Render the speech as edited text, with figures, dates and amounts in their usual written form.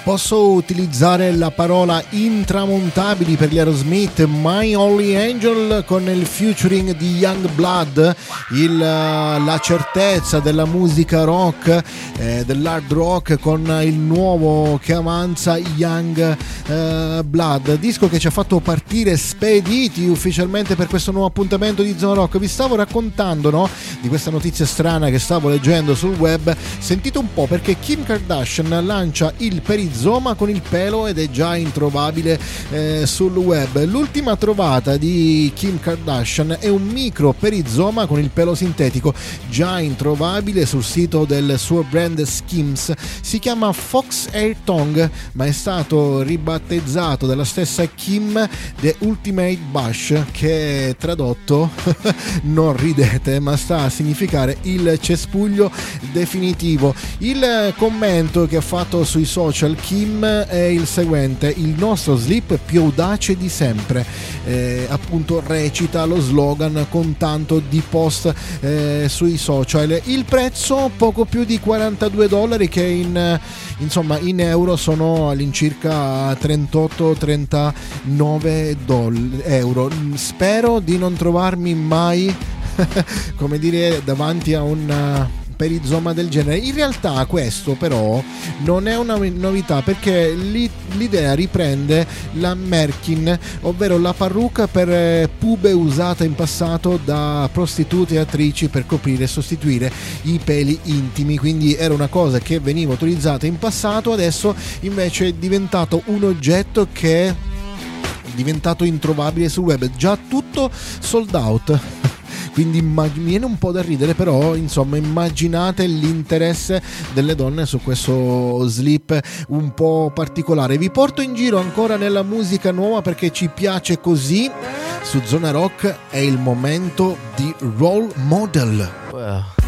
Posso utilizzare la parola intramontabili per gli Aerosmith, My Only Angel con il featuring di Youngblood, la certezza della musica rock, dell'hard rock con il nuovo che avanza Youngblood, disco che ci ha fatto partire spediti ufficialmente per questo nuovo appuntamento di Zona Rock. Vi stavo raccontando, no, di questa notizia strana che stavo leggendo sul web. Sentite un po', perché Kim Kardashian lancia il perizoma con il pelo ed è già introvabile sul web. L'ultima trovata di Kim Kardashian è un micro perizoma con il pelo sintetico, già introvabile sul sito del suo brand Skims. Si chiama Fox Hair Tongue, ma è stato ribattezzato dalla stessa Kim The Ultimate Bush, che tradotto non ridete, ma sta a significare il cespuglio definitivo. Il commento che ha fatto sui social Kim è il seguente: il nostro slip più audace di sempre, appunto recita lo slogan con tanto di post sui social. Il prezzo poco più di $42, che in euro sono all'incirca 38-39 euro. Spero di non trovarmi mai come dire davanti a un perizoma del genere. In realtà questo però non è una novità, perché l'idea riprende la Merkin, ovvero la parrucca per pube usata in passato da prostitute e attrici per coprire e sostituire i peli intimi. Quindi era una cosa che veniva utilizzata in passato, adesso invece è diventato un oggetto che è diventato introvabile sul web, già tutto sold out. Quindi mi viene un po' da ridere, però insomma immaginate l'interesse delle donne su questo slip un po' particolare. Vi porto in giro ancora nella musica nuova perché ci piace così. Su Zona Rock è il momento di Role Model. Well,